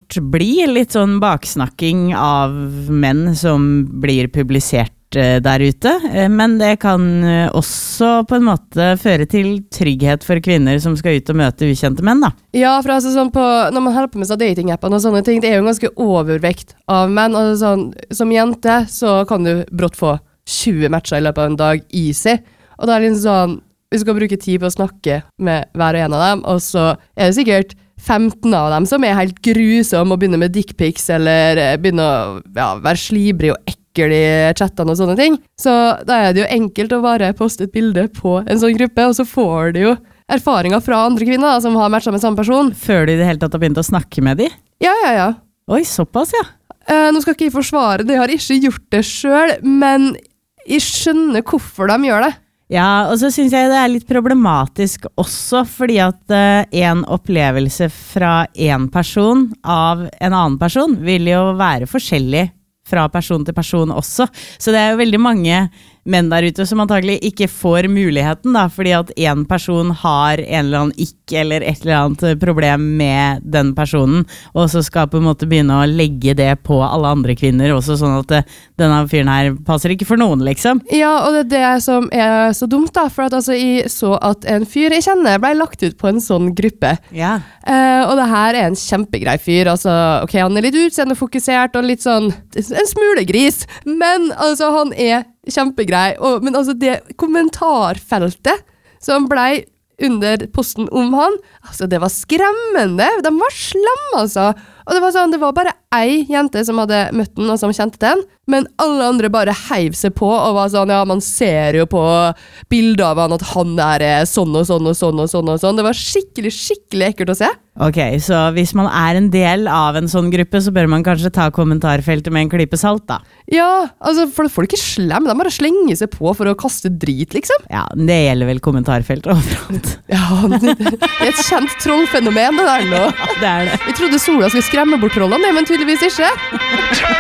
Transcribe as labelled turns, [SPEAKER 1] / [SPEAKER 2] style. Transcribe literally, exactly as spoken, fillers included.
[SPEAKER 1] fort bli litt sånn baksnakking av menn som blir publisert der ute, men det kan også på en måte føre til trygghet for kvinner som skal ut og møte ukjente menn da.
[SPEAKER 2] Ja, for altså sånn på, når man holder på med dating-appen og sånne ting, det er jo en ganske overvekt av menn, og sånn, som jente så kan du brått få tjue matcher i løpet av en dag easy, og da er det liksom sånn, vi skal bruke tid på å snakke med hver og en av dem, og så er det sikkert femten av dem som er helt grusomme og begynner med dickpics, eller begynner å ja, være slibrig og ekkel i chattene og sånne ting. Så da er det jo enkelt å bare poste et bilde på en sånn gruppe, og så får du jo erfaringer fra andre kvinner da, som har matchet med samme person.
[SPEAKER 1] Før du i det hele tatt har begynt å snakke med de?
[SPEAKER 2] Ja, ja, ja.
[SPEAKER 1] Oi, såpass, ja.
[SPEAKER 2] Eh, nå skal ikke jeg forsvare det, jeg har ikke gjort det selv, men jeg skjønner hvorfor de gjør det.
[SPEAKER 1] Ja, og så synes jeg det er litt problematisk også, fordi at uh, en opplevelse fra en person av en annen person vil jo være forskjellig fra person til person også. Så det er jo veldig mange menn der ute som antagelig ikke får muligheten da, fordi at en person har en eller annen ikke eller et eller annet problem med den personen, og så skal på en måte begynne å legge det på alle andre kvinner også, sånn at det, denne fyren her passer ikke for noen, liksom.
[SPEAKER 2] Ja, og det er det som er så dumt da, for at altså, jeg så at en fyr jeg kjenner ble lagt ut på en sånn gruppe.
[SPEAKER 1] Ja.
[SPEAKER 2] Uh, og det her er en kjempegrei fyr, altså, ok, han er litt utseendefokusert og litt sånn, en smulegris, men altså, han er kjempegrei, og, men altså det kommentarfeltet som ble under posten om han, altså det var skremmende, de var slemme altså, og det var sånn, det var bare ei jente som hadde møtt den og som kjente den, men alle andre bare heiv seg på og var sånn, ja, man ser jo på bilder av han at han er sånn og sånn og sånn og sånn og sånn, det var skikkelig, skikkelig ekkelt å se.
[SPEAKER 1] Ok, så hvis man er en del av en sånn gruppe, så bør man kanskje ta kommentarfeltet med en klype salt da?
[SPEAKER 2] Ja, altså, for folk er slemme, de bare slenger seg på for å kaste drit, liksom.
[SPEAKER 1] Ja, det gjelder vel kommentarfelt overalt.
[SPEAKER 2] Ja, det er et kjent trollfenomen det der nå.
[SPEAKER 1] Ja, det er det.
[SPEAKER 2] Vi trodde sola skulle skremme bort trollene, men tydeligvis ikke.